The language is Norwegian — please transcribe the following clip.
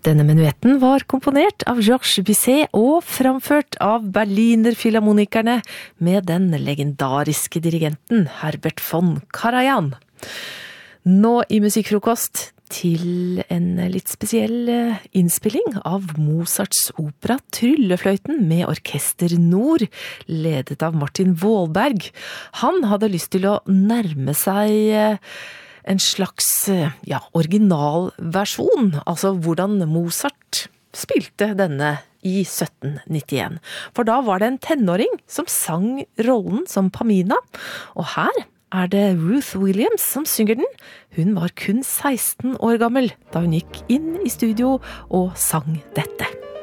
Denne menuetten var komponert av Georges Bizet og framført av Berliner Philharmonikerne med den legendariske dirigenten Herbert von Karajan. Nå i Musikkfrokost til en litt spesiell innspilling av Mozarts opera Tryllefløyten med Orkester Nord, ledet av Martin Wåhlberg. Han hadde lyst til å nærme seg en slags originalversjon, altså hvordan Mozart spilte denne i 1791. For da var det en tenåring som sang rollen som Pamina, og her er det Ruth Williams som synger den. Hun var kun 16 år gammel da hun gikk inn i studio og sang dette.